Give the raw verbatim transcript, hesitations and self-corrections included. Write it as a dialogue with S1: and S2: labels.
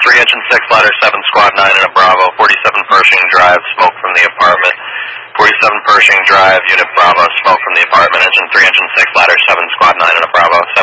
S1: three engine six, ladder seven, squad nine and a Bravo, forty-seven Pershing Drive, smoke from the apartment. forty-seven Pershing Drive, unit Bravo, smoke from the apartment, engine three, engine six, ladder seven, squad nine and a Bravo, seven